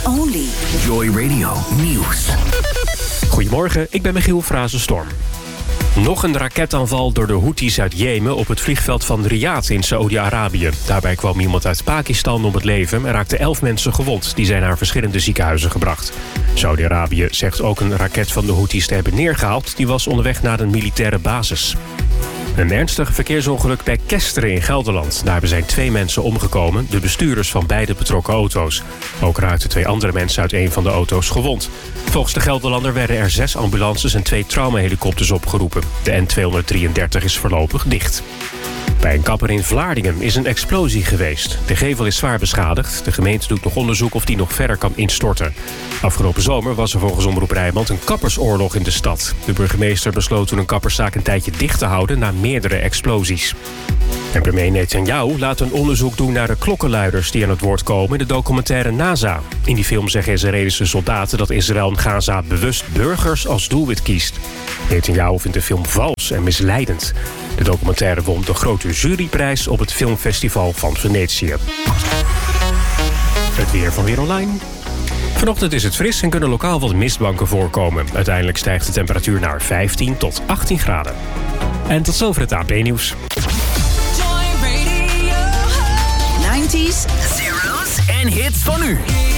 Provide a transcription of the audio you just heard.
only. Joy Radio Nieuws. Goedemorgen, ik ben Michiel Frazenstorm. Nog een raketaanval door de Houthis uit Jemen op het vliegveld van Riyadh in Saoedi-Arabië. Daarbij kwam iemand uit Pakistan om het leven en raakten 11 mensen gewond. Die zijn naar verschillende ziekenhuizen gebracht. Saoedi-Arabië zegt ook een raket van de Houthis te hebben neergehaald. Die was onderweg naar een militaire basis. Een ernstig verkeersongeluk bij Kesteren in Gelderland. Daarbij zijn 2 mensen omgekomen, de bestuurders van beide betrokken auto's. Ook raakten 2 andere mensen uit een van de auto's gewond. Volgens de Gelderlander werden er 6 ambulances en 2 traumahelikopters opgeroepen. De N233 is voorlopig dicht. Bij een kapper in Vlaardingen is een explosie geweest. De gevel is zwaar beschadigd. De gemeente doet nog onderzoek of die nog verder kan instorten. Afgelopen zomer was er volgens Omroep Rijnmond een kappersoorlog in de stad. De burgemeester besloot toen een kapperszaak een tijdje dicht te houden na meerdere explosies. En premier Netanyahu laat een onderzoek doen naar de klokkenluiders die aan het woord komen in de documentaire NASA. In die film zeggen Israëlische soldaten dat Israël in Gaza bewust burgers als doelwit kiest. Netanyahu vindt de film vals en misleidend. De documentaire won de grote juryprijs op het filmfestival van Venetië. Het weer van Weer Online. Vanochtend is het fris en kunnen lokaal wat mistbanken voorkomen. Uiteindelijk stijgt de temperatuur naar 15 tot 18 graden. En tot zover het AP-nieuws. 90s, Zeros en hits van nu.